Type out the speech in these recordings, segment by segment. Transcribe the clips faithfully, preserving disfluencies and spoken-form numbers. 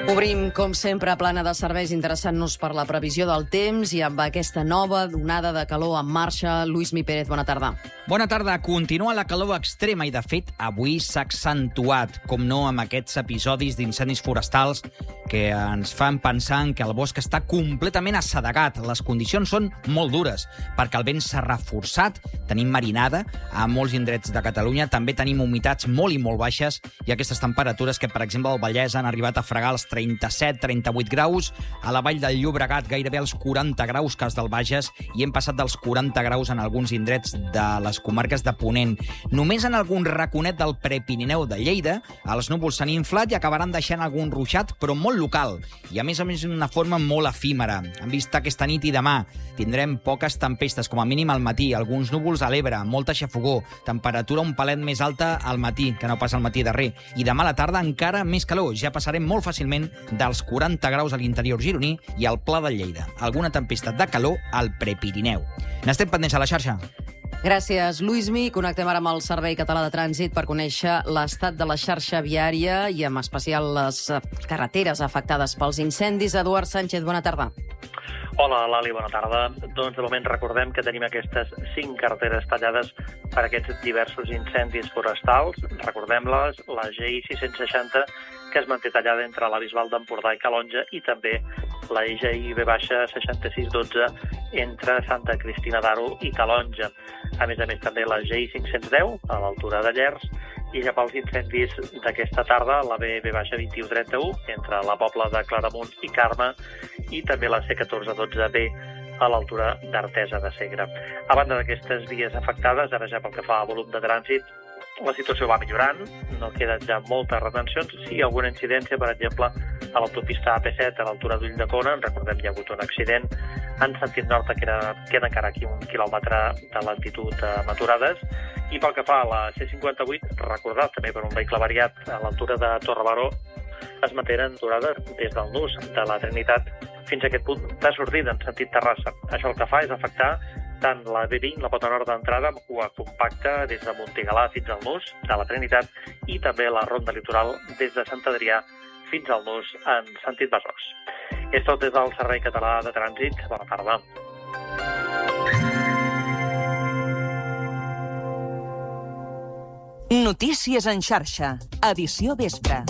Obrim, com sempre, plana de serveis interessant-nos per la previsió del temps i amb aquesta nova onada de calor en marxa. Lluís Mi Pérez, bona tarda. Bona tarda. Continua la calor extrema i, de fet, avui s'ha accentuat, com no, amb aquests episodis d'incendis forestals que ens fan pensar que el bosc està completament assedegat. Les condicions són molt dures, perquè el vent s'ha reforçat, tenim marinada a molts indrets de Catalunya, també tenim humitats molt i molt baixes i aquestes temperatures que, per exemple, al Vallès han arribat a fregar els trenta-set trenta-vuit graus, a la Vall del Llobregat gairebé els quaranta graus, cas del Bages, i hem passat dels quaranta graus en alguns indrets de les comarques de Ponent. Només en algun raconet del Prepirineu de Lleida els núvols s'han inflat i acabaran deixant algun ruixat, però molt local, i a més a més d'una forma molt efímera. En vista aquesta nit i demà tindrem poques tempestes, com a mínim al matí, alguns núvols a l'Ebre, molta xafogor, temperatura un palet més alta al matí, que no pas al matí darrer, i demà a la tarda encara més calor, ja passarem molt fàcilment dels quaranta graus a l'interior gironí i al Pla de Lleida. Alguna tempesta de calor al Prepirineu. N'estem pendents a la xarxa. Gràcies, Lluís Mi. Connectem ara amb el Servei Català de Trànsit per conèixer l'estat de la xarxa viària i en especial les carreteres afectades pels incendis. Eduard Sánchez, bona tarda. Hola, Lali, bona tarda. Doncs de moment recordem que tenim aquestes cinc carreteres tallades per aquests diversos incendis forestals. Recordem-les, la G I sis-cents seixanta, que es manté tallada entre la Bisbal d'Empordà i Calonge, i també la G I V seixanta-sis dotze entre Santa Cristina d'Aro i Calonge. A més a més, també la G I cinc-cents deu, a l'altura de Llers, i ja pels incendis d'aquesta tarda, la B V vint-i-u trenta-u, entre la Pobla de Claramunt i Carme, i també la C catorze dotze B, a l'altura d'Artesa de Segre. A banda d'aquestes vies afectades, ara ja pel que fa a volum de trànsit, la situació va millorant, no queden ja moltes retencions, sí alguna incidència, per exemple, a l'autopista A P set, a l'altura d'Ulldecona, recordem que hi ha hagut un accident, en sentit nord que era, queda encara aquí un quilòmetre de lentitud m'aturades, i pel que fa a la C cinquanta-vuit, recordat també per un vehicle variat a l'altura de Torrebaró, es mantenen aturades des del nus de la Trinitat fins a aquest punt de sortida en sentit Terrassa. Això el que fa és afectar tant la B vint, la pota nord d'entrada, amb cua compacta des de Montigalà fins al nus de la Trinitat, i també la ronda litoral des de Sant Adrià fins al nus en sentit Besòs. És tot des del Servei Català de Trànsit. Bona tarda. Notícies en xarxa, edició vespre.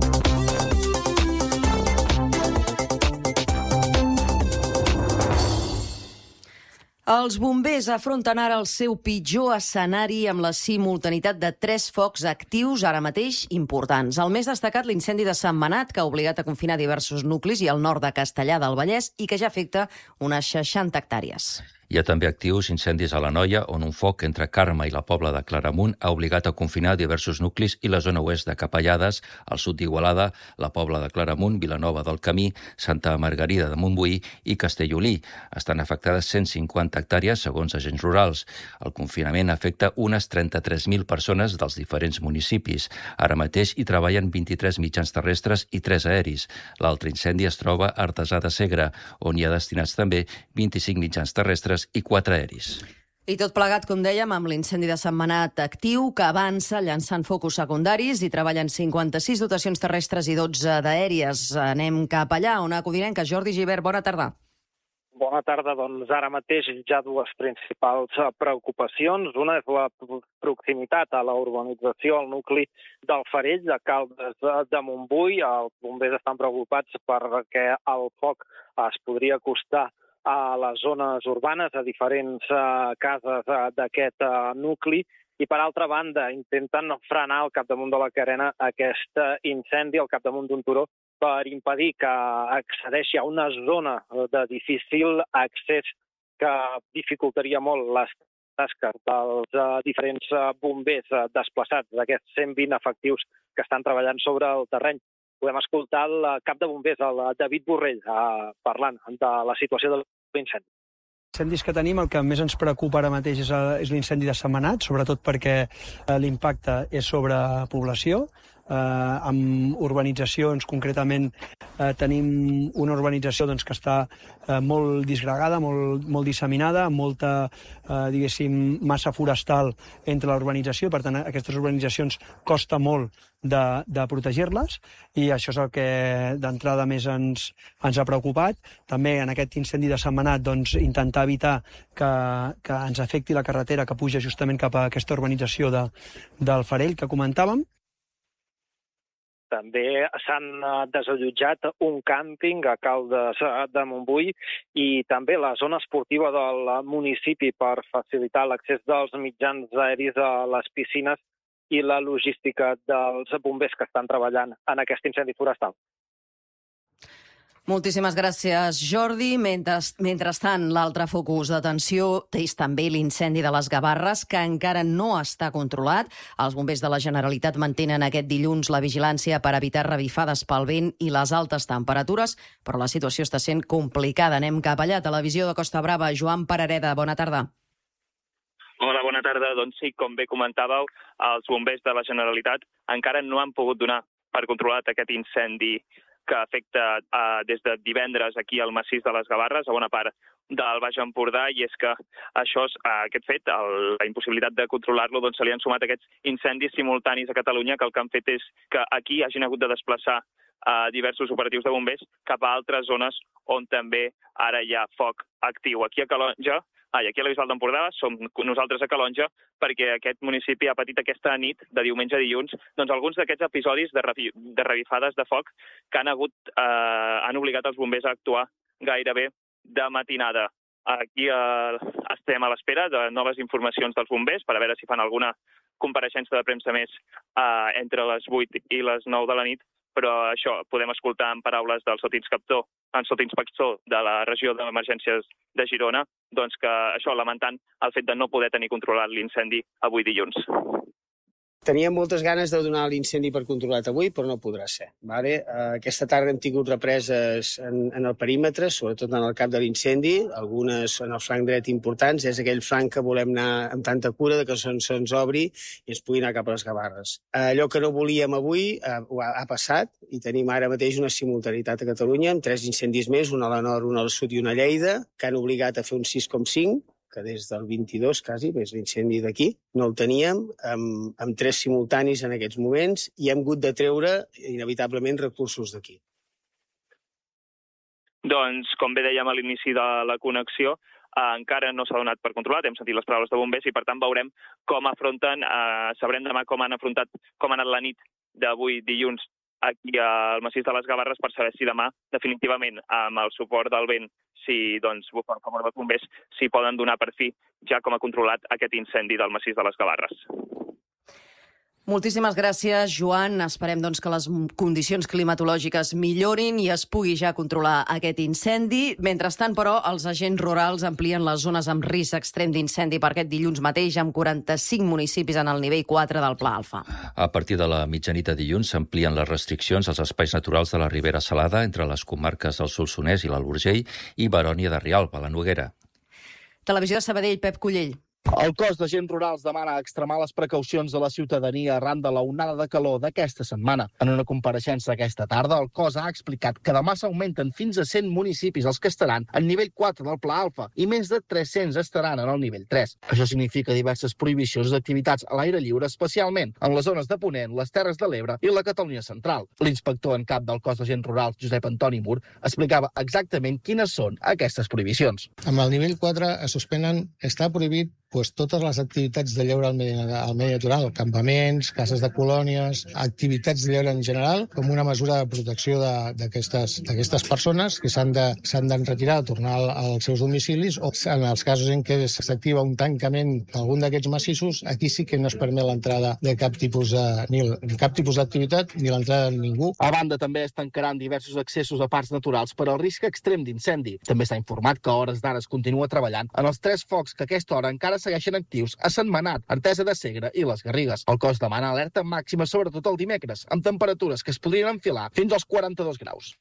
Els bombers afronten ara el seu pitjor escenari amb la simultaneïtat de tres focs actius ara mateix importants. El més destacat, l'incendi de Sentmenat, que ha obligat a confinar diversos nuclis, i al nord de Castellar del Vallès, i que ja afecta unes seixanta hectàrees. Hi ha també actius incendis a l'Anoia, on un foc entre Carme i la Pobla de Claramunt ha obligat a confinar diversos nuclis, i la zona oest de Capellades, al sud d'Igualada, la Pobla de Claramunt, Vilanova del Camí, Santa Margarida de Montbui i Castellolí. Estan afectades cent cinquanta hectàrees, segons agents rurals. El confinament afecta unes trenta-tres mil persones dels diferents municipis. Ara mateix hi treballen vint-i-tres mitjans terrestres i tres aeris. L'altre incendi es troba a Artesà de Segre, on hi ha destinats també vint-i-cinc mitjans terrestres i quatre aeris. I tot plegat, com dèiem, amb l'incendi de Sentmenat actiu, que avança llançant focus secundaris, i treballen cinquanta-sis dotacions terrestres i dotze d'aèries. Anem cap allà, on acudirem, que Jordi Gibert, bona tarda. Bona tarda. Doncs ara mateix hi ha dues principals preocupacions. Una és la proximitat a la urbanització, al nucli del Farell, de Caldes de Montbui. Els bombers estan preocupats perquè el foc es podria acostar a les zones urbanes, a diferents uh, cases uh, d'aquest uh, nucli, i per altra banda intenten frenar al capdamunt de la Carena aquest uh, incendi al capdamunt d'un turó per impedir que accedeixi a una zona de difícil accés que dificultaria molt les tasques dels uh, diferents uh, bombers uh, desplaçats, d'aquests cent vint efectius que estan treballant sobre el terreny. Podem escoltar el cap de bombers, el David Borrell, eh, parlant de la situació de l'incendi. Incendis que tenim, el que més ens preocupa ara mateix és, és l'incendi de Sentmenat, sobretot perquè l'impacte és sobre població. eh, amb urbanitzacions, concretament eh, tenim una urbanització doncs, que està eh, molt disgregada, molt, molt disseminada, amb molta, eh, diguéssim, massa forestal entre la urbanització, per tant, aquestes urbanitzacions costa molt de, de protegir-les, i això és el que d'entrada més ens, ens ha preocupat. També en aquest incendi de Sentmenat doncs, intentar evitar que, que ens afecti la carretera que puja justament cap a aquesta urbanització de, del Farell que comentàvem. També s'han desallotjat un càmping a Caldes de Montbui i també la zona esportiva del municipi per facilitar l'accés dels mitjans aeris a les piscines i la logística dels bombers que estan treballant en aquest incendi forestal. Moltíssimes gràcies, Jordi. Mentre, mentrestant, l'altre focus d'atenció és també l'incendi de les Gavarres, que encara no està controlat. Els bombers de la Generalitat mantenen aquest dilluns la vigilància per evitar revifades pel vent i les altes temperatures, però la situació està sent complicada. Anem cap allà, Televisió de Costa Brava. Joan Parareda, bona tarda. Hola, bona tarda. Doncs sí, com bé comentàveu, els bombers de la Generalitat encara no han pogut donar per controlat aquest incendi que afecta eh, des de divendres aquí al massís de les Gavarres, a bona part del Baix Empordà, i és que això, eh, aquest fet, el, la impossibilitat de controlar-lo, doncs se li han sumat aquests incendis simultanis a Catalunya, que el que han fet és que aquí hagin hagut de desplaçar eh, diversos operatius de bombers cap a altres zones on també ara hi ha foc actiu. Aquí a Calonja, Ah, i aquí a la Bisbal d'Empordà som nosaltres a Calonja perquè aquest municipi ha patit aquesta nit de diumenge a dilluns doncs alguns d'aquests episodis de, revi de revifades de foc que han hagut eh, han obligat els bombers a actuar gairebé de matinada. Aquí eh, estem a l'espera de noves informacions dels bombers per a veure si fan alguna compareixença de premsa més eh, entre les vuit i les nou de la nit, però això podem escoltar en paraules del sotinspector, en sotinspector de la regió d'emergències de Girona, doncs que això lamentant el fet de no poder tenir controlat l'incendi avui dilluns. Teníem moltes ganes de donar l'incendi per controlat avui, però no podrà ser. Vale? Aquesta tarda hem tingut represes en, en el perímetre, sobretot en el cap de l'incendi, algunes en el flanc dret importants. És aquell flanc que volem anar amb tanta cura de que se'ns se obri i es pugui anar cap a les Gavarres. Allò que no volíem avui eh, ha, ha passat i tenim ara mateix una simultanitat a Catalunya amb tres incendis més, un a la nord, un al sud i una a Lleida, que han obligat a fer un sis coma cinc, que des del vint-i-dos, quasi, és l'incendi d'aquí, no el teníem, amb, amb tres simultanis en aquests moments, i hem hagut de treure, inevitablement, recursos d'aquí. Doncs, com bé dèiem a l'inici de la connexió, eh, encara no s'ha donat per controlat, hem sentit les paraules de bombers, i per tant veurem com afronten, eh, sabrem demà com han afrontat, com ha anat la nit d'avui dilluns aquí al massís de les Gavarres per saber si demà, definitivament, amb el suport del vent, si, doncs, bufa a favor dels bombers, si poden donar per fi, ja com a controlat, aquest incendi del massís de les Gavarres. Moltíssimes gràcies, Joan. Esperem doncs, que les condicions climatològiques millorin i es pugui ja controlar aquest incendi. Mentrestant, però, els agents rurals amplien les zones amb risc extrem d'incendi per aquest dilluns mateix, amb quaranta-cinc municipis en el nivell quatre del Pla Alfa. A partir de la mitjanit de dilluns s'amplien les restriccions als espais naturals de la Ribera Salada entre les comarques del Solsonès i l'Alt Urgell i Barònia de Rialb, a la Noguera. Televisió de Sabadell, Pep Cullell. El cos d'agents rurals demana extremar les precaucions de la ciutadania arran de la onada de calor d'aquesta setmana. En una compareixença aquesta tarda, el cos ha explicat que demà s'augmenten fins a cent municipis els que estaran en nivell quatre del Pla Alfa i més de tres-cents estaran en el nivell tres. Això significa diverses prohibicions d'activitats a l'aire lliure, especialment en les zones de Ponent, les Terres de l'Ebre i la Catalunya Central. L'inspector en cap del cos d'agents rurals, Josep Antoni Mur, explicava exactament quines són aquestes prohibicions. Amb el nivell quatre es suspenen, està prohibit pues, totes les activitats de lleure al medi, al medi natural, campaments, cases de colònies, activitats de lleure en general, com una mesura de protecció d'aquestes persones que s'han de, s'han de retirar, tornar als seus domicilis, o en els casos en què s'activa un tancament d'algun d'aquests massissos, aquí sí que no es permet l'entrada de cap tipus de, ni, ni cap tipus d'activitat ni l'entrada de ningú. A banda, també es tancaran diversos accessos a parcs naturals per al risc extrem d'incendi. També s'ha informat que a hores d'ara es continua treballant en els tres focs que a aquesta hora encara segueixen actius a Sentmenat, Artesa de Segre i les Garrigues. El cos demana alerta màxima sobretot el dimecres, amb temperatures que es podrien enfilar fins als quaranta-dos graus.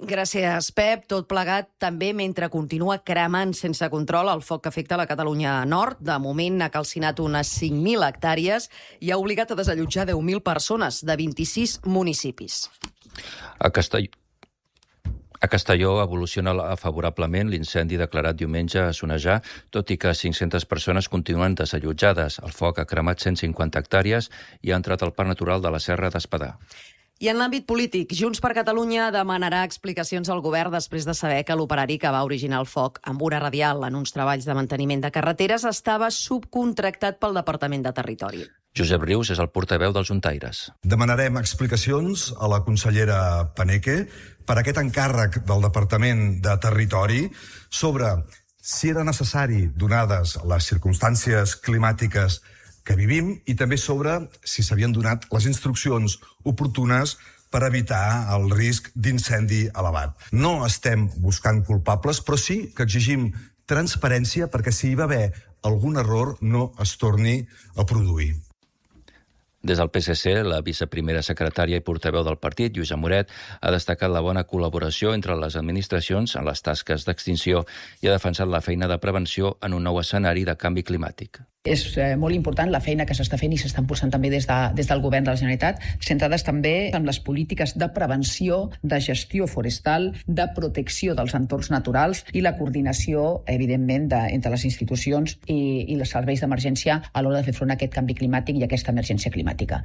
Gràcies, Pep. Tot plegat també mentre continua cremant sense control el foc que afecta la Catalunya Nord. De moment ha calcinat unes cinc mil hectàrees i ha obligat a desallotjar deu mil persones de vint-i-sis municipis. A Castelló... A Castelló evoluciona favorablement l'incendi declarat diumenge a Sonejar, tot i que cinc-centes persones continuen desallotjades. El foc ha cremat cent cinquanta hectàrees i ha entrat al Parc Natural de la Serra d'Espadà. I en l'àmbit polític, Junts per Catalunya demanarà explicacions al govern després de saber que l'operari que va originar el foc amb una radial en uns treballs de manteniment de carreteres estava subcontractat pel Departament de Territori. Josep Rius és el portaveu dels juntaires. Demanarem explicacions a la consellera Paneque per aquest encàrrec del Departament de Territori sobre si era necessari, donades les circumstàncies climàtiques que vivim, i també sobre si s'havien donat les instruccions oportunes per evitar el risc d'incendi elevat. No estem buscant culpables, però sí que exigim transparència perquè si hi va haver algun error no es torni a produir. Des del P S C, la viceprimera secretària i portaveu del partit, Lluïsa Moret, ha destacat la bona col·laboració entre les administracions en les tasques d'extinció i ha defensat la feina de prevenció en un nou escenari de canvi climàtic. És eh, molt important la feina que s'està fent i s'estan posant també des, de, des del govern de la Generalitat, centrades també en les polítiques de prevenció, de gestió forestal, de protecció dels entorns naturals i la coordinació, evidentment, de, entre les institucions i, i els serveis d'emergència a l'hora de fer front a aquest canvi climàtic i a aquesta emergència climàtica.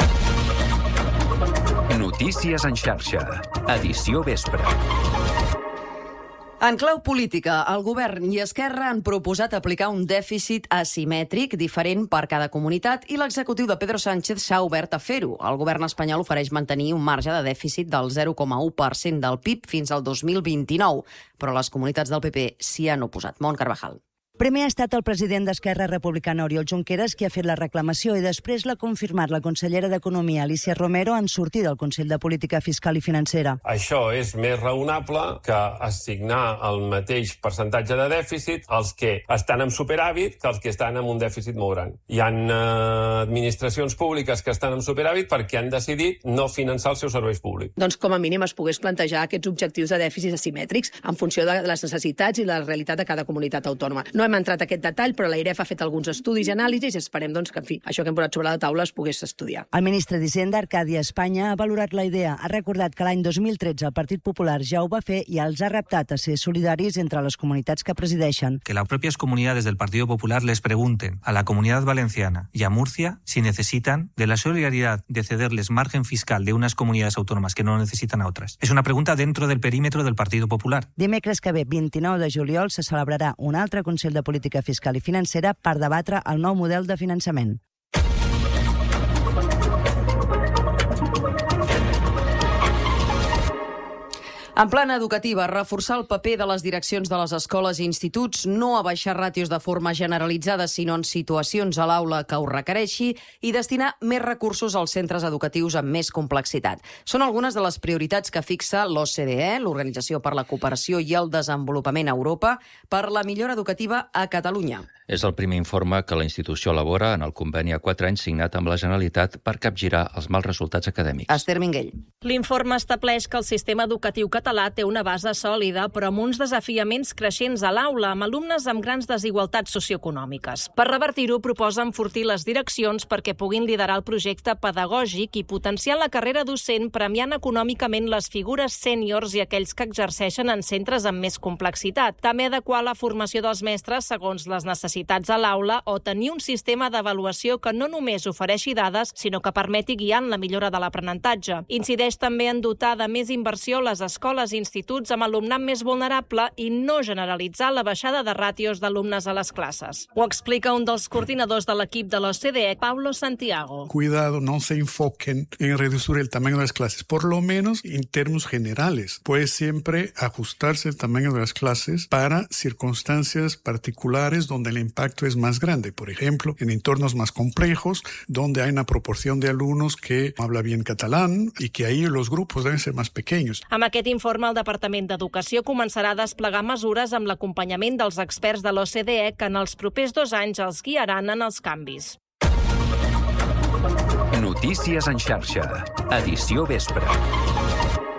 Notícies en xarxa. Edició vespre. En clau política, el govern i Esquerra han proposat aplicar un dèficit asimètric diferent per cada comunitat i l'executiu de Pedro Sánchez s'ha obert a fer-ho. El govern espanyol ofereix mantenir un marge de dèficit del zero coma u per cent del P I B fins al dos mil vint-i-nou, però les comunitats del P P s'hi han oposat. Mont Carvajal. Primer ha estat el president d'Esquerra Republicana, Oriol Junqueras, qui ha fet la reclamació i després l'ha confirmat la consellera d'Economia, Alícia Romero, en sortir del Consell de Política Fiscal i Financera. Això és més raonable que assignar el mateix percentatge de dèficit als que estan en superàvit que als que estan en un dèficit molt gran. Hi ha eh, administracions públiques que estan en superàvit perquè han decidit no finançar els seus serveis públics. Doncs com a mínim es pogués plantejar aquests objectius de dèficit asimètrics en funció de les necessitats i la realitat de cada comunitat autònoma. No hem entrat a aquest detall, però l'A I R E F ha fet alguns estudis i anàlisis i esperem doncs, que en fi, això que hem posat sobre la taula es pogués estudiar. El ministre d'Hisenda, Arcadi Espanya, ha valorat la idea. Ha recordat que l'any dos mil tretze el Partit Popular ja ho va fer i els ha reptat a ser solidaris entre les comunitats que presideixen. Que las propias comunidades del Partido Popular les pregunten a la Comunidad Valenciana y a Murcia si necesitan de la solidaridad de cederles margen fiscal de unas comunidades autónomas que no necesitan a otras. Es una pregunta dentro del perímetro del Partido Popular. Dimecres que ve, vint-i-nou de juliol, se celebrarà un altre Consell de Política Fiscal i Financera per debatre el nou model de finançament. En plana educativa, reforçar el paper de les direccions de les escoles i instituts, no abaixar ràtios de forma generalitzada, sinó en situacions a l'aula que ho requereixi, i destinar més recursos als centres educatius amb més complexitat. Són algunes de les prioritats que fixa l'O C D E, l'Organització per la Cooperació i el Desenvolupament a Europa, per la millora educativa a Catalunya. És el primer informe que la institució elabora en el conveni a quatre anys signat amb la Generalitat per capgirar els mals resultats acadèmics. Esther Minguell. L'informe estableix que el sistema educatiu català té una base sòlida, però amb uns desafiaments creixents a l'aula, amb alumnes amb grans desigualtats socioeconòmiques. Per revertir-ho, proposa enfortir les direccions perquè puguin liderar el projecte pedagògic i potenciar la carrera docent, premiant econòmicament les figures sèniors i aquells que exerceixen en centres amb més complexitat. També adequar la formació dels mestres segons les necessitats a l'aula o tenir un sistema d'avaluació que no només ofereixi dades, sinó que permeti guiar en la millora de l'aprenentatge. Incideix també en dotar de més inversió les escoles i instituts amb alumnat més vulnerable i no generalitzar la baixada de ràtios d'alumnes a les classes. Ho explica un dels coordinadors de l'equip de l'O C D E, Pablo Santiago. Cuidado, no se enfoquen en reducir el tamaño de las clases, por lo menos en términos generales. Puede siempre ajustarse el tamaño de las clases para circunstancias particulares donde el impacto es más grande. Por ejemplo, en entornos más complejos, donde hay una proporción de alumnos que habla bien catalán y que ahí los grupos deben ser más pequeños. Amb aquest informe, el Departament d'Educació començarà a desplegar mesures amb l'acompanyament dels experts de l'O C D E que en els propers dos anys els guiaran en els canvis. Notícies en xarxa. Edició vespre.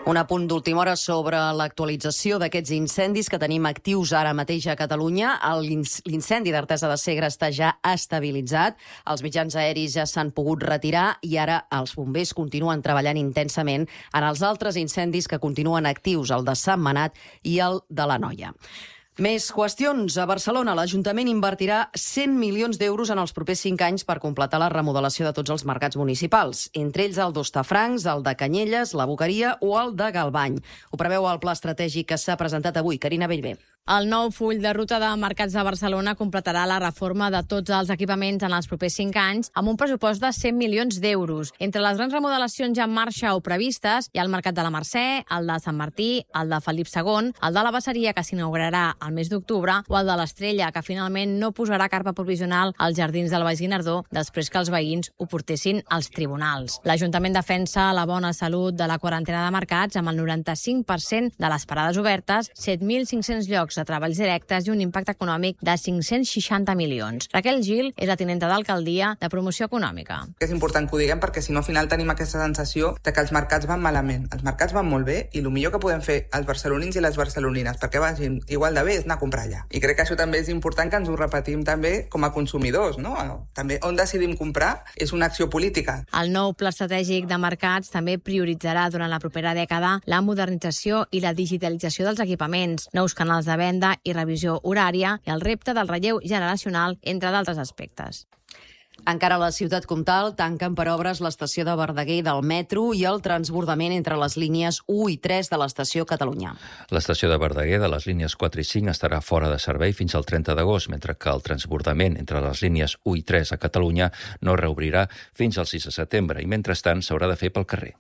Un apunt d'última hora sobre l'actualització d'aquests incendis que tenim actius ara mateix a Catalunya. L'incendi d'Artesa de Segre està ja estabilitzat, els mitjans aeris ja s'han pogut retirar i ara els bombers continuen treballant intensament en els altres incendis que continuen actius, el de Sentmenat i el de l'Anoia. Més qüestions. A Barcelona, l'Ajuntament invertirà cent milions d'euros en els propers cinc anys per completar la remodelació de tots els mercats municipals, entre ells el d'Hostafrancs, el de Canyelles, la Boqueria o el de Galvany. Ho preveu el pla estratègic que s'ha presentat avui. Carina Bellver. El nou full de ruta de mercats de Barcelona completarà la reforma de tots els equipaments en els propers cinc anys amb un pressupost de cent milions d'euros. Entre les grans remodelacions ja en marxa o previstes hi ha el Mercat de la Mercè, el de Sant Martí, el de Felip segon, el de la Besseria, que s'inaugurarà al mes d'octubre, o el de l'Estrella, que finalment no posarà carpa provisional als jardins del Baix Guinardó després que els veïns ho portessin als tribunals. L'Ajuntament defensa la bona salut de la quarantena de mercats amb el noranta-cinc per cent de les parades obertes, set mil cinc-cents llocs de treballs directes i un impacte econòmic de cinc-cents seixanta milions. Raquel Gil és la tinenta d'alcaldia de Promoció Econòmica. És important que ho diguem perquè si no al final tenim aquesta sensació de que els mercats van malament. Els mercats van molt bé i el millor que podem fer els barcelonins i les barcelonines perquè vagin igual de bé és anar a comprar allà. I crec que això també és important que ens ho repetim també com a consumidors, no? També on decidim comprar és una acció política. El nou pla estratègic de mercats també prioritzarà durant la propera dècada la modernització i la digitalització dels equipaments, nous canals de venda i revisió horària i el repte del relleu generacional, entre d'altres aspectes. Encara a la ciutat comtal tanquen per obres l'estació de Verdaguer del metro i el transbordament entre les línies u i tres de l'estació Catalunya. L'estació de Verdaguer de les línies quatre i cinc estarà fora de servei fins al trenta d'agost, mentre que el transbordament entre les línies u i tres a Catalunya no reobrirà fins al sis de setembre i, mentrestant, s'haurà de fer pel carrer.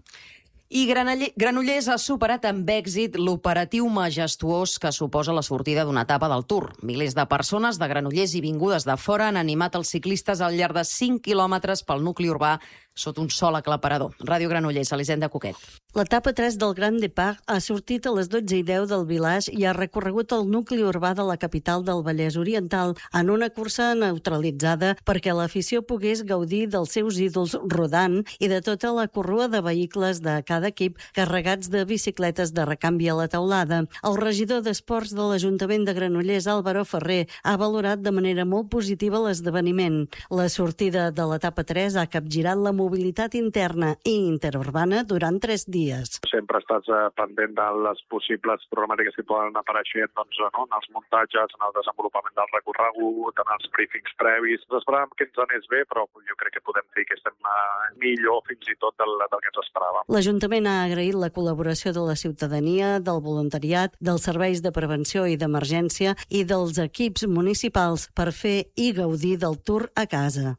I Granollers ha superat amb èxit l'operatiu majestuós que suposa la sortida d'una etapa del Tour. Milers de persones de Granollers i vingudes de fora han animat els ciclistes al llarg de cinc quilòmetres pel nucli urbà sota un sol aclaparador. Ràdio Granollers, Elisenda Coquet. L'etapa tres del Grand Depart ha sortit a les dotze i deu del Village i ha recorregut el nucli urbà de la capital del Vallès Oriental en una cursa neutralitzada perquè l'afició pogués gaudir dels seus ídols rodant i de tota la corrua de vehicles de cada equip carregats de bicicletes de recanvi a la teulada. El regidor d'Esports de l'Ajuntament de Granollers, Álvaro Ferrer, ha valorat de manera molt positiva l'esdeveniment. La sortida de l'etapa tres ha capgirat la mobilitat interna i interurbana durant tres dies. Sempre estàs pendent de les possibles problemàtiques que poden apareixent doncs, no? en els muntatges, en el desenvolupament del recorregut, en els briefings previs. Esperàvem que ens anés bé, però jo crec que podem dir que estem millor fins i tot del, del que ens esperàvem. L'Ajuntament ha agraït la col·laboració de la ciutadania, del voluntariat, dels serveis de prevenció i d'emergència i dels equips municipals per fer i gaudir del Tour a casa.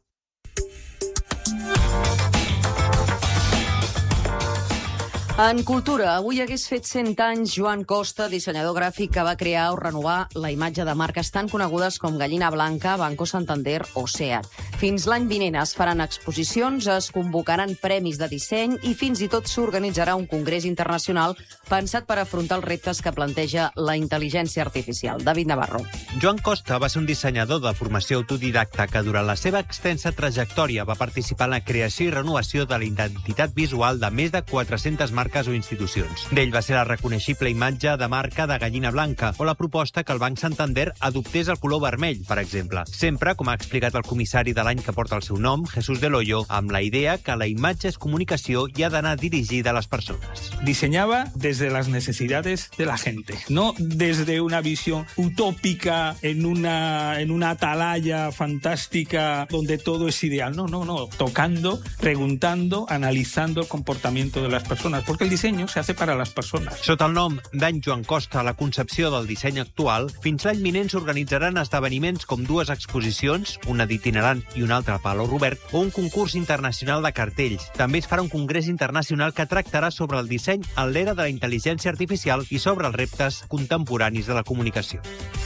En cultura, avui hagués fet cent anys Joan Costa, dissenyador gràfic que va crear o renovar la imatge de marques tan conegudes com Gallina Blanca, Banco Santander o SEAT. Fins l'any vinent es faran exposicions, es convocaran premis de disseny i fins i tot s'organitzarà un congrés internacional pensat per afrontar els reptes que planteja la intel·ligència artificial. David Navarro. Joan Costa va ser un dissenyador de formació autodidacta que durant la seva extensa trajectòria va participar en la creació i renovació de la identitat visual de més de quatre-centes marques o institucions. D'ell va ser la reconeixible imatge de marca de Gallina Blanca o la proposta que el Banc Santander adoptés el color vermell, per exemple. Sempre, com ha explicat el comissari de l'any que porta el seu nom, Jesús Del Hoyo, amb la idea que la imatge és comunicació i ha d'anar dirigida a les persones. Diseñaba desde las necesidades de la gente, no desde una visión utópica en una, en una atalaya fantástica donde todo es ideal. No, no, no. Tocando, preguntando, analizando el comportamiento de las personas. Porque el diseño se hace para las personas. Sota el nom d'any Joan Costa, la concepció del disseny actual, fins l'any vinent s'organitzaran esdeveniments com dues exposicions, una d'itinerant i una altra a Palau Robert, o un concurs internacional de cartells. També es farà un congrés internacional que tractarà sobre el disseny en l'era de la intel·ligència artificial i sobre els reptes contemporanis de la comunicació.